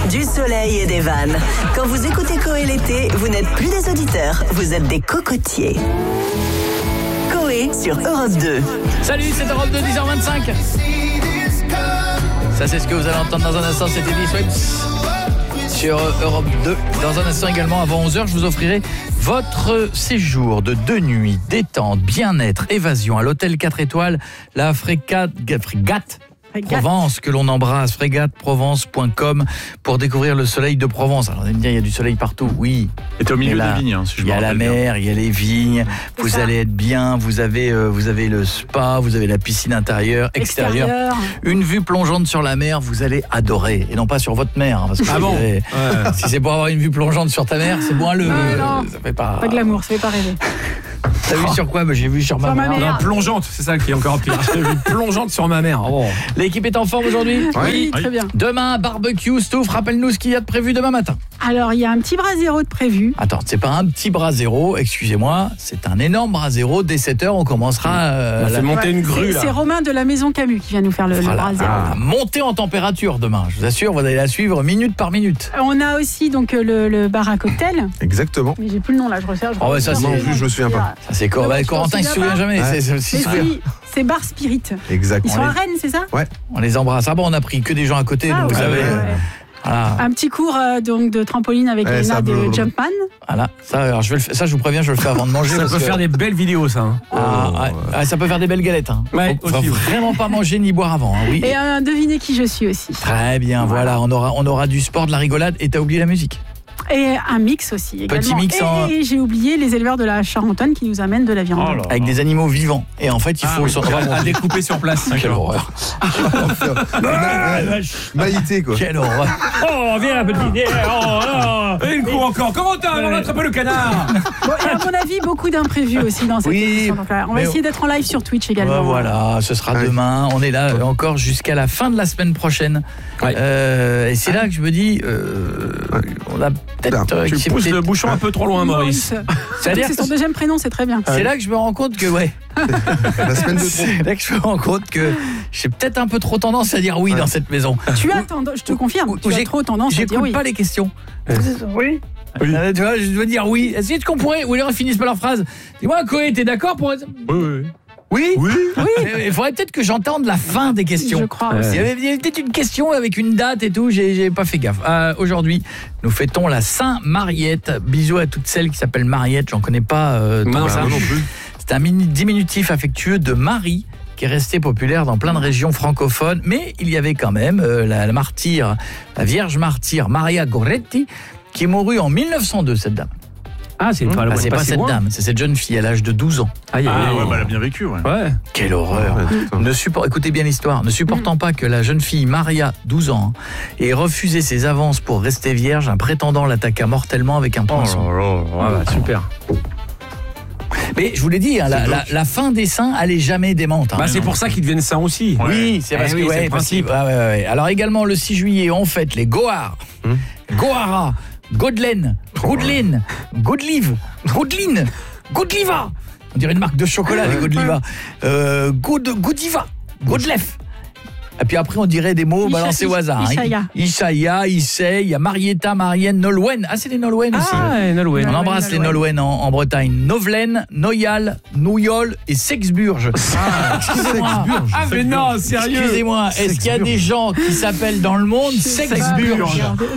Du soleil et des vannes. Quand vous écoutez Coé l'été, vous n'êtes plus des auditeurs, vous êtes des cocotiers. Coé sur Europe 2. Salut, c'est Europe 2, 10h25. Ça, c'est ce que vous allez entendre dans un instant, c'était Eddie Swims sur Europe 2. Dans un instant également, avant 11h, je vous offrirai votre séjour de 2 nuits, détente, bien-être, évasion à l'hôtel 4 étoiles, la Frégate Provence, que l'on embrasse, frégateprovence.com, pour découvrir le soleil de Provence. Alors, vous allez me dire, il y a du soleil partout, oui. Et t'es au milieu des vignes, si je me rappelle bien. Il y a la mer, il y a les vignes, vous allez être bien, vous avez le spa, vous avez la piscine intérieure, extérieure. Une vue plongeante sur la mer, vous allez adorer. Et non pas sur votre mer. Hein, parce que si c'est pour avoir une vue plongeante sur ta mer, c'est moins ça fait pas glamour, ça fait pas rêver. T'as vu sur quoi? J'ai vu sur ma mère. Non, plongeante, c'est ça qui est encore pire. J'ai vu plongeante sur ma mère. Oh. L'équipe est en forme aujourd'hui? Oui, très bien. Demain, barbecue, Stouff, rappelle-nous ce qu'il y a de prévu demain matin. Alors, il y a un petit brasero de prévu. Attends, c'est pas un petit brasero, excusez-moi, c'est un énorme brasero. Dès 7h, on commencera on fait monter une grue là. C'est Romain de la Maison Camus qui vient nous faire le brasero. Montée en température demain, je vous assure, vous allez la suivre minute par minute. On a aussi donc le bar à cocktail. Exactement. Mais j'ai plus le nom là, je resserre. Moi non plus, je me souviens pas. Ça c'est Corentin, il se souvient jamais. C'est Bar Spirit. Exactement. Ils sont à Rennes, c'est ça? Ouais. On les embrasse. Ah bon, on a pris que des gens à côté, donc vous savez. Voilà. Un petit cours donc de trampoline avec Léna de Jumpman. Voilà, ça, alors je vous préviens, je le fais avant de manger. Ça peut faire des belles vidéos, ça. Ça peut faire des belles galettes. Hein. Ouais, faut vraiment pas manger ni boire avant. Hein, oui. Et devinez qui je suis aussi. Très bien, voilà. On aura du sport, de la rigolade, et t'as oublié la musique. Et un mix aussi également. Petit mix et j'ai oublié les éleveurs de la Charentonne qui nous amènent de la viande. Avec des animaux vivants. Et en fait, il faut à découper sur place. Quelle horreur. Maïté, quoi. Quelle horreur. Oh, viens, petit. Et il court encore. Comment t'as attrapé le canard? Et à mon avis, beaucoup d'imprévus aussi dans cette émission. Donc, on va essayer d'être en live sur Twitch également. Voilà, ce sera demain. On est là encore jusqu'à la fin de la semaine prochaine. Et c'est là que je me dis, on a peut-être... Tu pousses le bouchon un peu trop loin, Maurice. C'est son deuxième prénom, c'est très bien. C'est là que je me rends compte que, la semaine de trop. C'est là que je me rends compte que j'ai peut-être un peu trop tendance à dire oui dans cette maison. Tu as tendance, je te confirme, tu as trop tendance à dire oui. J'écoute pas les questions. Oui. Tu vois, je dois dire oui. Est-ce qu'on pourrait... Ou alors ils finissent par leur phrase. Dis-moi, Coé, t'es d'accord pour... Oui. Il faudrait peut-être que j'entende la fin des questions. Je crois. Il y avait peut-être une question avec une date et tout, j'ai pas fait gaffe. Aujourd'hui, nous fêtons la Saint-Mariette. Bisous à toutes celles qui s'appellent Mariette, j'en connais pas tant ça. Non plus. C'est un diminutif affectueux de Marie qui est resté populaire dans plein de régions francophones, mais il y avait quand même la martyre, la Vierge martyre Maria Goretti qui mourut en 1902, cette dame. C'est pas cette dame, c'est cette jeune fille à l'âge de 12 ans. Elle a bien vécu, Quelle horreur. Écoutez bien l'histoire. Ne supportant pas que la jeune fille Maria, 12 ans, ait refusé ses avances pour rester vierge, un prétendant l'attaqua mortellement avec un poinçon. Super. Mais je vous l'ai dit, la fin des saints, elle est jamais démente. C'est pour ça qu'ils deviennent saints aussi. Oui, c'est parce que c'est le principe. Alors également, le 6 juillet, on fête les Gohars, Gohara, Godelaine, Goudeline, Godelive, Goudeline, Godeliva. On dirait une marque de chocolat, les Godeliva. Godiva, Godelef. Et puis après, on dirait des mots balancés au hasard. Ishaïa, Issei, il y a Marietta, Marienne, Nolwenn. C'est les Nolwenn aussi. Nolwenn. On embrasse les Nolwenn en Bretagne. Novelaine, Noyal, Nouyol et Sexburge. Excusez-moi. Mais non, sérieux. Excusez-moi, est-ce qu'il y a des gens qui s'appellent dans le monde Sexburge?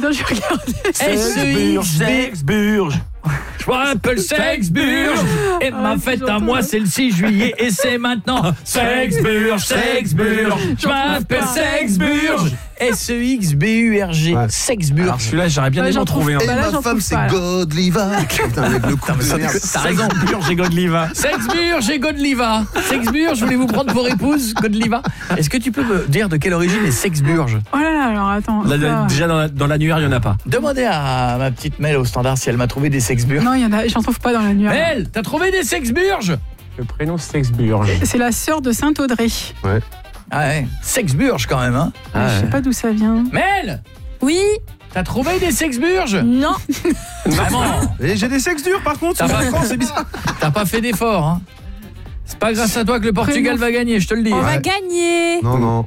Sexburge. Je m'appelle Sexburge et ma fête à moi c'est le 6 juillet et c'est maintenant Sexburge. Je m'appelle Sexburge. S-E-X-B-U-R-G. Sexburge. Alors celui-là, j'aurais bien aimé en trouver un. Et ma femme, c'est Godeliva. Putain, avec le coup de merde. T'as raison. Sexburge et Godeliva. Sexburge et Godeliva. Sexburge, voulez-vous prendre pour épouse Godeliva? Est-ce que tu peux me dire de quelle origine est Sexburge? Oh là là, alors attends. Déjà dans l'annuaire, il n'y en a pas. Demandez à ma petite Mel au standard si elle m'a trouvé des Sexburges. Non, j'en trouve pas dans l'annuaire. Mel, t'as trouvé des Sexburges? Le prénom Sexburge. C'est la sœur de Saint-Audrey. Ouais. Sexburge quand même, hein. Je sais pas d'où ça vient. Mel, Oui. t'as trouvé des Sexburges? Non. Vraiment? Et j'ai des sexes durs par contre. C'est bizarre. T'as pas fait d'effort, hein. C'est pas grâce à toi que le Portugal va gagner, je te le dis. On va gagner. Non.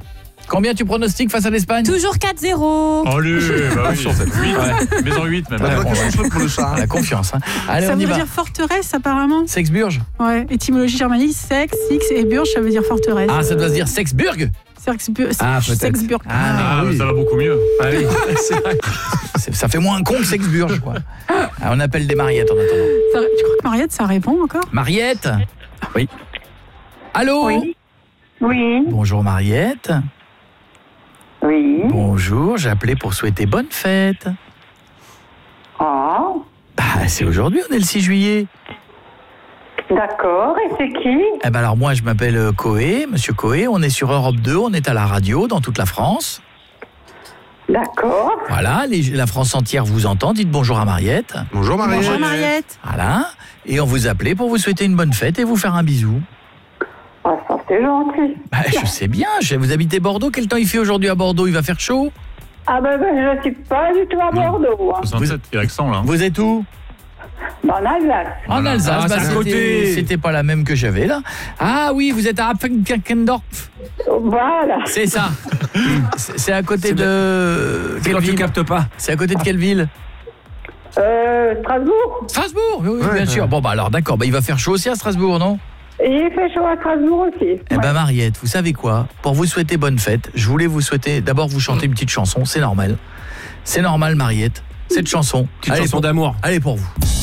Combien tu pronostiques face à l'Espagne? Toujours 4-0. Allez, bah oui, 8, mais en 8 même. La question pour le chat. La confiance. Hein. Allez, Ça on y veut va. dire forteresse apparemment. Sexburge. Ouais, étymologie germanique, sexe, X et burge, ça veut dire forteresse. Ah, ça doit se dire Sexburg. Ah, peut-être. Sexburg. Ah, oui. ça va beaucoup mieux. Ah oui, c'est vrai. Ça fait moins con que Sexburge, quoi. Ah, on appelle des Mariettes en attendant. Tu crois que Mariette, ça répond encore? Mariette? Oui. Allô? Oui. Oui. Bonjour Mariette. Oui. Bonjour, j'ai appelé pour souhaiter bonne fête. Ah, Bah, c'est aujourd'hui, on est le 6 juillet. d'accord. Et c'est qui? Eh ben alors moi, je m'appelle Coé, Monsieur Coé, on est sur Europe 2, on est à la radio dans toute la France. D'accord. Voilà, la France entière vous entend, dites bonjour à Mariette. Bonjour Mariette. Bonjour Mariette. Voilà, et on vous appelait pour vous souhaiter une bonne fête et vous faire un bisou. Ah, ça c'est gentil. Bah, je sais bien, vous habitez Bordeaux, quel temps il fait aujourd'hui à Bordeaux? Il va faire chaud? Ah ben, je ne suis pas du tout à Bordeaux. Hein. 67, il y a l'accent là. Vous êtes où? En Alsace. En Alsace, Ah, bah, c'est à côté. c'était pas la même que j'avais là. Ah oui, vous êtes à Apfenkerkendorf. Voilà. C'est ça. C'est à côté de... C'est Quelle quand tu ville? captes pas. C'est à côté de quelle ville? Strasbourg. Strasbourg, oui, Ouais, bien sûr. ouais. Bon, bah alors d'accord, bah, il va faire chaud aussi à Strasbourg, non? Et il fait chaud à Strasbourg aussi. Eh ben Mariette, vous savez quoi? Pour vous souhaiter bonne fête, je voulais vous souhaiter d'abord vous chanter une petite chanson, c'est normal. C'est normal Mariette, cette chanson. Petite chanson d'amour. Allez pour vous.